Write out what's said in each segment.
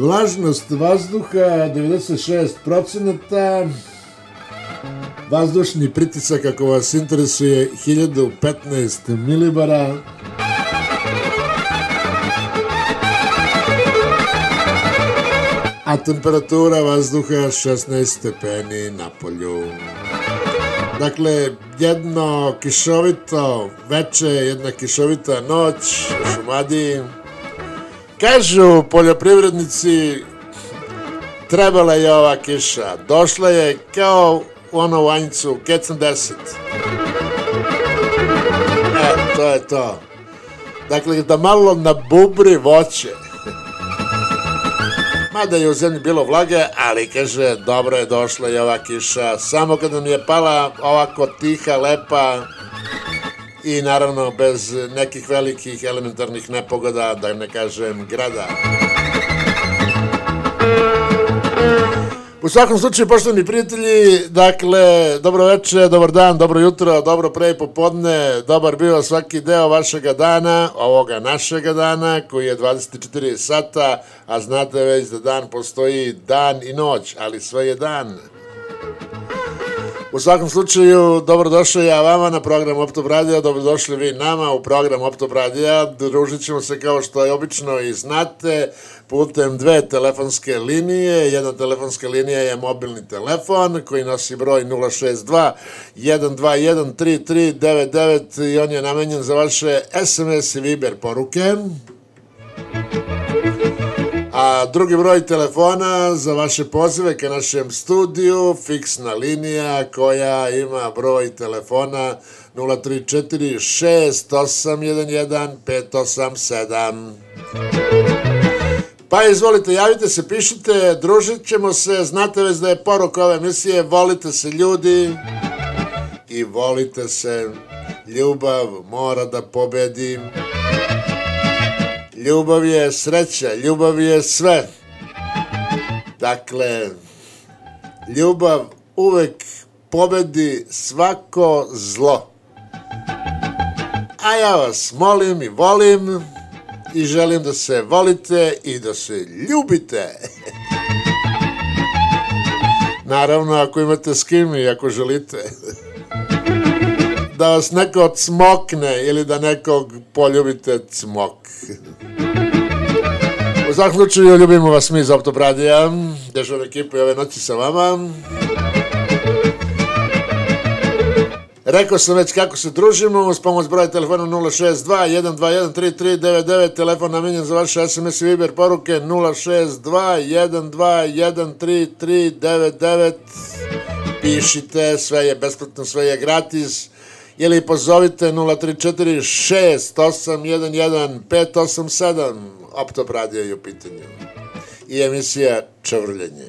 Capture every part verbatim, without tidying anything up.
Vlažnost vazduha devedeset šest procenata. Vazdušni pritisak, ako vas interesuje, hiljadu petnaest milibara. A temperatura vazduha šesnaest stepeni na polju. Dakle, jedno kišovito veče, jedna kišovita noć u Šumadiji. Kažu poljoprivrednici, trebala je ova kiša. Došla je kao u ono vanjcu, Kecam deset. E, to je to. Dakle, da malo nabubri voće. Mada je u zemlji bilo vlage, ali kaže, dobro je došla i ova kiša. Samo kad nam je pala ovako tiha, lepa i naravno bez nekih velikih elementarnih nepogoda, da ne kažem grada. U svakom slučaju, poštovani prijatelji, dakle, dobro večer, dobar dan, dobro jutro, dobro pre i popodne, dobar bio svaki deo vašega dana, ovoga našega dana, koji je dvadeset četiri sata, a znate već da dan postoji dan i noć, ali sve je dan. U svakom slučaju, dobrodošli ja vama na program Optop Radija, dobrodošli vi nama u program Optop Radija, družit ćemo se kao što je obično i znate, putem dve telefonske linije. Jedna telefonska linija je mobilni telefon koji nosi broj nula šest dva jedan dva jedan tri tri devet devet i on je namenjen za vaše es em es i Viber poruke. A drugi broj telefona za vaše pozive ka našem studiju, fiksna linija koja ima broj telefona nula tri četiri šest osam jedan jedan pet osam sedam. Pa izvolite, javite se, pišite, družit ćemo se, znate već da je poruka ove emisije, volite se ljudi i volite se, ljubav mora da pobedi. Ljubav je sreća, ljubav je sve. Dakle, ljubav uvek pobedi svako zlo. A ja vas molim i volim i želim da se volite i da se ljubite. Naravno, ako imate s kim i ako želite da vas neko cmokne ili da nekog poljubite, cmok. U svakom slučaju, ljubimo vas mi iz Optop Radija, dežurna ekipa i ove noći sa vama. Rekao sam već kako se družimo, uz pomoć broja telefona nula šest dva jedan dva jedan tri tri devet devet, telefon namenjen za vaše es em es i Viber poruke nula šest dva jedan dva jedan tri tri devet devet. Pišite, sve je besplatno, sve je gratis. Ili pozovite nula tri četiri šest osam jedan jedan pet osam sedam, Optop Radio je u pitanju. I emisija Čavrljenje.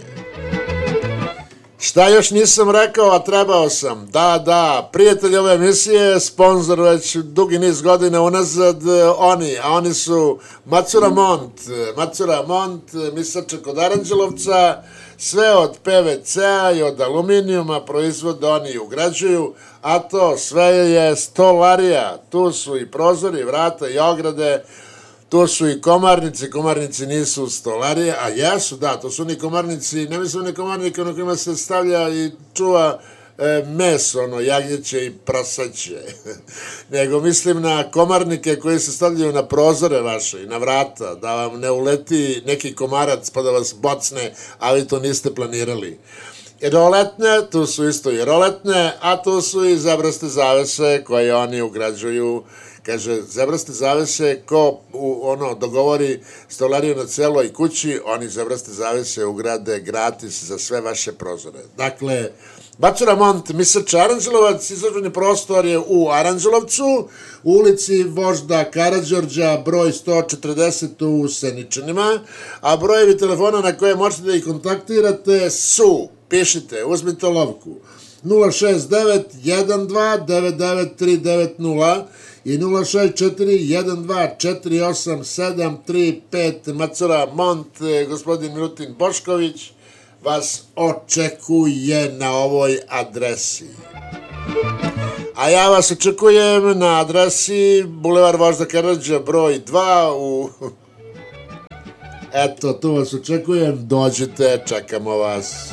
Šta još nisam rekao, a trebao sam? Da, da, prijatelj ove emisije, sponsor već dugi niz godina unazad, oni, a oni su Macura Mont, Macura Mont, misača kod Aranđelovca, sve od pe ve cea i od aluminijuma proizvode oni i ugrađuju, a to sve je stolarija, tu su i prozori, vrata i ograde, tu su i komarnici, komarnici nisu stolarije, a jesu, da, to su oni komarnici, ne mislim oni komarnike, ono kojima se stavlja i čuva e, meso, ono, jagnjeće i prasaće, nego mislim na komarnike koji se stavljaju na prozore vaše i na vrata, da vam ne uleti neki komarac pa da vas bocne, a vi to niste planirali. I roletne, tu su isto i roletne, a tu su i zebraste zavese koje oni ugrađuju. Kaže, zebraste zavese, ko u, ono, dogovori stolariju na celoj kući, oni zebraste zavese ugrade gratis za sve vaše prozore. Dakle, Macura Mont, misač Aranđelovac, izložbeni prostor je u Aranđelovcu, u ulici Vožda Karađorđa, broj sto četrdeset u Seničanima, a brojevi telefona na koje možete da ih kontaktirate su, pišite, uzmite lovku, nula šest devet jedan dva devet devet tri devet nula i nula šest četiri jedan dva četiri osam sedam tri pet. Macura Mont, gospodin Milutin Bošković vas očekuje na ovoj adresi. A ja vas očekujem na adresi Bulevar Vožda Karađorđa broj dva u... Eto, tu vas očekujem, dođite, čekamo vas.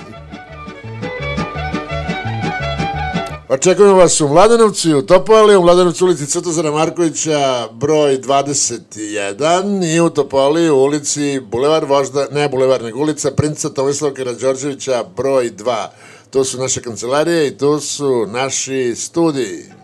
Očekujemo vas u Mladenovcu, u Topoli, u Mladenovcu ulici Svetozara Markovića, broj dvadeset jedan i u Topoli u ulici Bulevar Vožda, ne Bulevar, nego ulica Princa Tomislava Karađorđevića, broj dva. To su naše kancelarije i to su naši studiji.